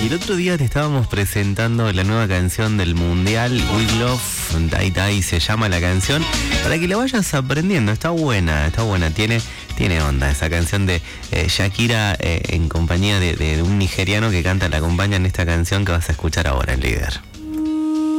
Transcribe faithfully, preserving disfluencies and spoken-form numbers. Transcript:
Y el otro día te estábamos presentando la nueva canción del Mundial, We Love Die Die se llama la canción, para que la vayas aprendiendo. Está buena, está buena, tiene, tiene onda esa canción de eh, Shakira eh, en compañía de, de un nigeriano que canta, la acompaña en esta canción que vas a escuchar ahora, el líder.